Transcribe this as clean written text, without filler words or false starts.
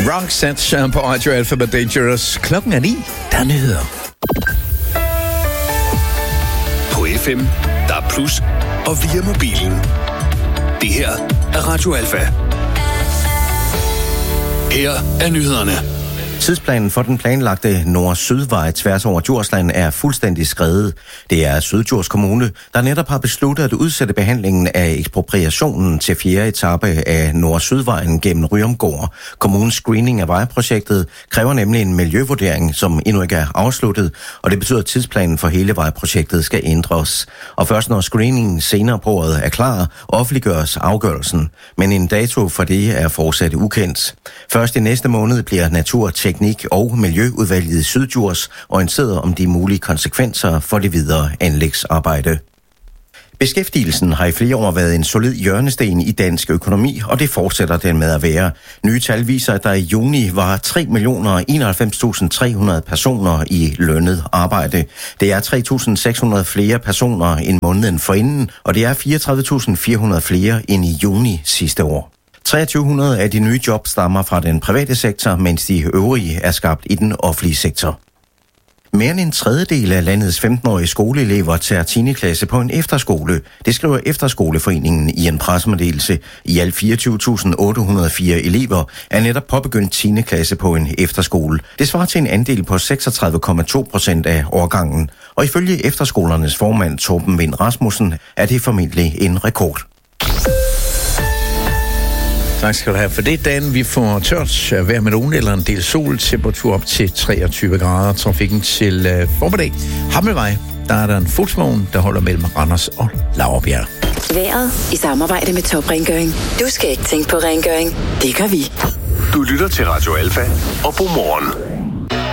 Roxette på Radio Alpha med Dangerous. Klokken er 9. Der er nyheder. På FM, der er plus, og via mobilen. Det her er Radio Alpha. Her er nyhederne. Tidsplanen for den planlagte Nord-Sydvej tværs over Djursland er fuldstændig skredet. Det er Syddjurs Kommune, der netop har besluttet at udsætte behandlingen af ekspropriationen til 4. etape af Nord-Sydvejen gennem Ryomgård. Kommunens screening af vejprojektet kræver nemlig en miljøvurdering, som endnu ikke er afsluttet, og det betyder, at tidsplanen for hele vejprojektet skal ændres. Og først når screeningen senere på året er klar, offentliggøres afgørelsen. Men en dato for det er fortsat ukendt. Først i næste måned bliver Teknik- og Miljøudvalget i Syddjurs orienteret om de mulige konsekvenser for det videre anlægsarbejde. Beskæftigelsen har i flere år været en solid hjørnesten i dansk økonomi, og det fortsætter den med at være. Nye tal viser, at der i juni var 3.091.300 personer i lønnet arbejde. Det er 3.600 flere personer end måneden forinden, og det er 34.400 flere end i juni sidste år. 2300 af de nye jobs stammer fra den private sektor, mens de øvrige er skabt i den offentlige sektor. Mere end en tredjedel af landets 15-årige skoleelever tager 10. klasse på en efterskole. Det skriver Efterskoleforeningen i en pressemeddelelse. I alt 24.804 elever er netop påbegyndt 10. klasse på en efterskole. Det svarer til en andel på 36,2% af årgangen. Og ifølge efterskolernes formand Torben Vind Rasmussen er det formentlig en rekord. Tak skal du have for det, Dan. Vi får tørt vejr med nogen eller en del sol, temperatur op til 23 grader. Trafikken til formiddag. Hammelvej, der er der en fodsvogn, der holder mellem Randers og Laurbjerg. Vejret i samarbejde med Top Rengøring. Du skal ikke tænke på rengøring. Det gør vi. Du lytter til Radio Alpha og Godmorgen.